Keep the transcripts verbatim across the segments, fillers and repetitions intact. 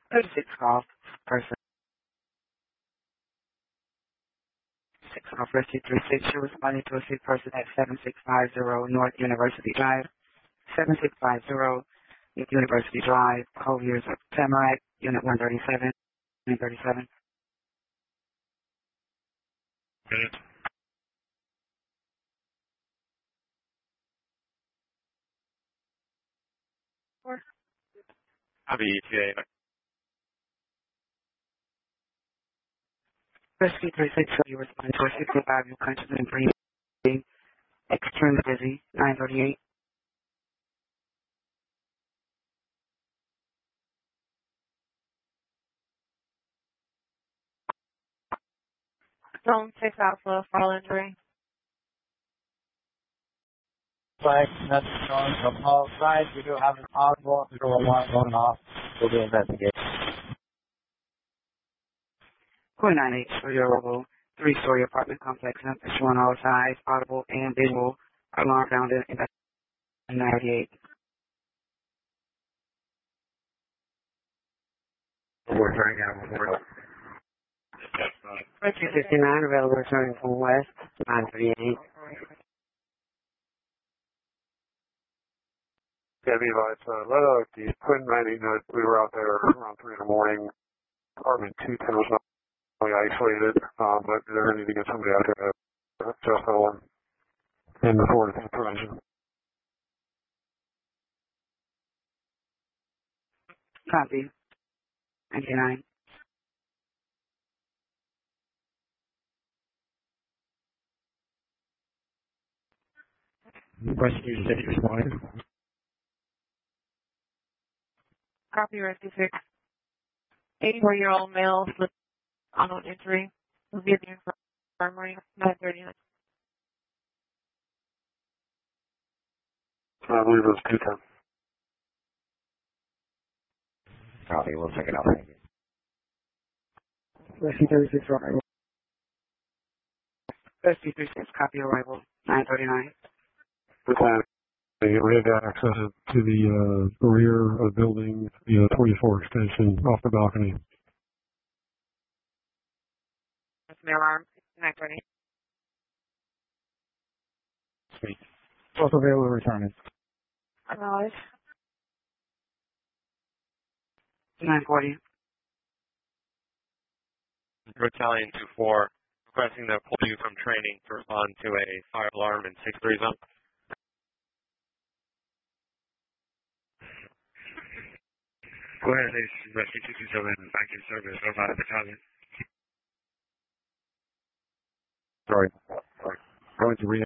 thirty-six call, person six off rescue three six. You're responding to a sick person at seven six five zero North University Drive. seven six five zero North University Drive, Colliers, Tamarack, Unit one thirty-seven, one thirty-seven. Copy E T A. Rescue three six, you respond to a sixty-five, you conscious and breathing, extremely busy, nine thirty-eight. Zone six Alpha, fall injury. Flag, that's showing from all sides. We do have an audible, zero one going off. We'll do investigate. four nine eight, Studio three-story apartment complex, number showing all sides, audible and visual, alarm found in ninety-eight. We're turning out before. Rescue fifty-nine, available returning from west, nine thirty-eight. Yeah, Levi, it's uh, Led Oak, the Twin ninety note. We were out there around three in the morning. Apartment two ten was not really isolated, um, but they're going to need to get somebody out there to adjust that one and report it to prevention. Copy. ninety-nine. Rescue six responding. Copy rescue six. eighty-four-year-old male with unknown injury. Will be at the infirmary, nine thirty-nine. I believe it was two ten. Copy, we'll check it out. Thank you. Rescue thirty-six, arrival. Rescue thirty-six, copy arrival, nine thirty-nine. With that, we had access to the uh, rear of the building, the uh, twenty-four extension off the balcony. That's my alarm, nine thirty. Sweet. Both available returning. Acknowledge. nine forty. Battalion two four, requesting to pull you from training to respond to a fire alarm in six three zone. Go ahead, Rescue two two seven, back in service, over out of battalion. Sorry. Sorry. Going to read.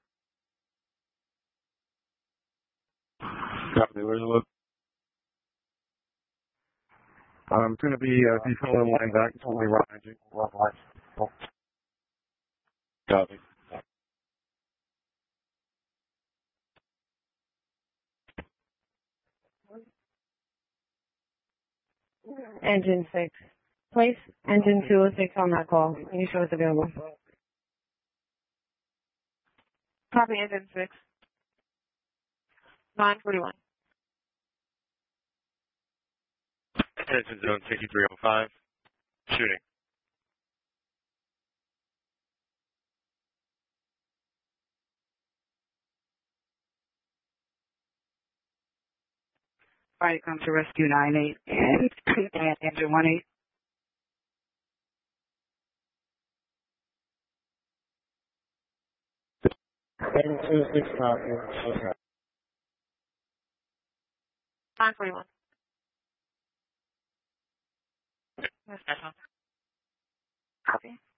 Copy, where's the look? Um, it's going to be uh, default and line back. It's only rising. Copy. Engine six. Place engine two oh six on that call. Can you show it's available? Copy engine six. nine forty-one. Attention zone sixty-three oh five, shooting. Fire come to rescue nine eight and, and engine one eight. Engine two oh six, copy. nine forty-one. Yes, that's all. Copy.